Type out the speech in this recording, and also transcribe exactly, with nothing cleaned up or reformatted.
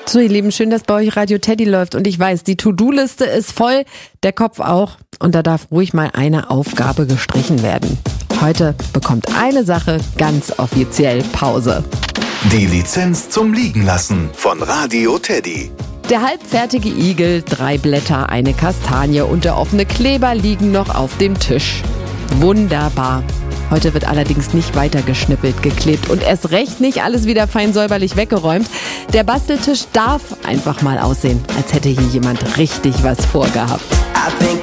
So, ihr Lieben, schön, dass bei euch Radio Teddy läuft. Und ich weiß, die To-Do-Liste ist voll, der Kopf auch. Und da darf ruhig mal eine Aufgabe gestrichen werden. Heute bekommt eine Sache ganz offiziell Pause. Die Lizenz zum Liegenlassen von Radio Teddy. Der halbfertige Igel, drei Blätter, eine Kastanie und der offene Kleber liegen noch auf dem Tisch. Wunderbar. Heute wird allerdings nicht weiter geschnippelt, geklebt und erst recht nicht alles wieder fein säuberlich weggeräumt. Der Basteltisch darf einfach mal aussehen, als hätte hier jemand richtig was vorgehabt.